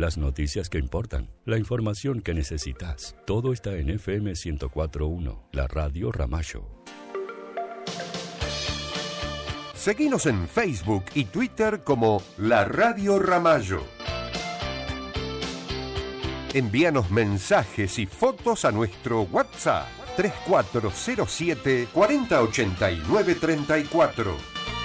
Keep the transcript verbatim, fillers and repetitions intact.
las noticias que importan, la información que necesitas. Todo está en F M ciento cuatro punto uno, la radio Ramallo. Seguinos en Facebook y Twitter como La Radio Ramallo. Envíanos mensajes y fotos a nuestro WhatsApp tres cuatro cero siete, cuarenta ochenta y nueve treinta y cuatro.